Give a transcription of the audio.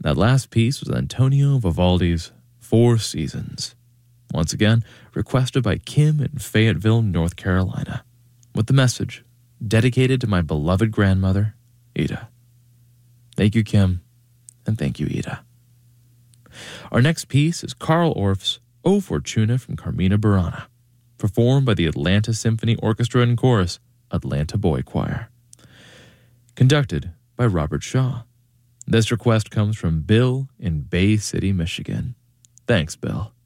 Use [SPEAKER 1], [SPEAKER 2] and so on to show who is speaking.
[SPEAKER 1] That last piece was Antonio Vivaldi's Four Seasons, once again requested by Kim in Fayetteville, North Carolina, with the message dedicated to my beloved grandmother, Ida. Thank you, Kim, and thank you, Ida. Our next piece is Carl Orff's O Fortuna from Carmina Burana, performed by the Atlanta Symphony Orchestra and Chorus, Atlanta Boy Choir. Conducted by Robert Shaw. This request comes from Bill in Bay City, Michigan. Thanks, Bill.